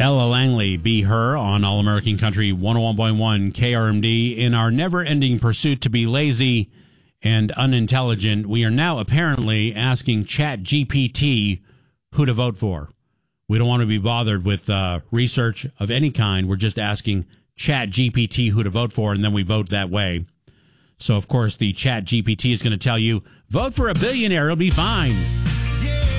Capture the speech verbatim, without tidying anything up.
Ella Langley, Be Her on All American Country one oh one point one K R M D. In our never-ending pursuit to be lazy and unintelligent, we are now apparently asking ChatGPT who to vote for. We don't want to be bothered with uh, research of any kind. We're just asking ChatGPT who to vote for, and then we vote that way. So, of course, the ChatGPT is going to tell you, vote for a billionaire, it'll be fine.